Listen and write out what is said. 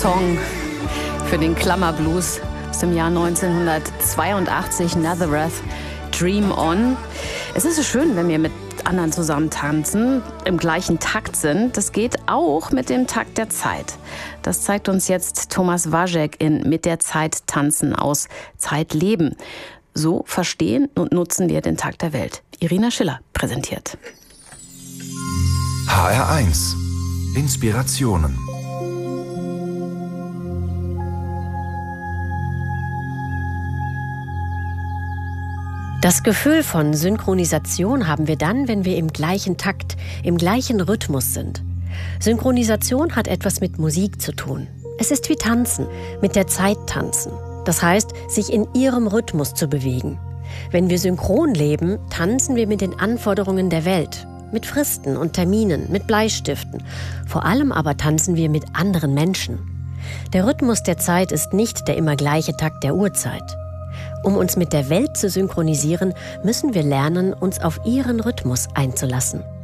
Song für den Klammerblues aus dem Jahr 1982, Nazareth, Dream On. Es ist so schön, wenn wir mit anderen zusammen tanzen, im gleichen Takt sind. Das geht auch mit dem Takt der Zeit. Das zeigt uns jetzt Thomas Waszek in Mit der Zeit tanzen aus Zeitleben. So verstehen und nutzen wir den Takt der Welt. Irina Schiller präsentiert. HR1 Inspirationen. Das Gefühl von Synchronisation haben wir dann, wenn wir im gleichen Takt, im gleichen Rhythmus sind. Synchronisation hat etwas mit Musik zu tun. Es ist wie Tanzen, mit der Zeit tanzen. Das heißt, sich in ihrem Rhythmus zu bewegen. Wenn wir synchron leben, tanzen wir mit den Anforderungen der Welt. Mit Fristen und Terminen, mit Bleistiften. Vor allem aber tanzen wir mit anderen Menschen. Der Rhythmus der Zeit ist nicht der immer gleiche Takt der Uhrzeit. Um uns mit der Welt zu synchronisieren, müssen wir lernen, uns auf ihren Rhythmus einzulassen.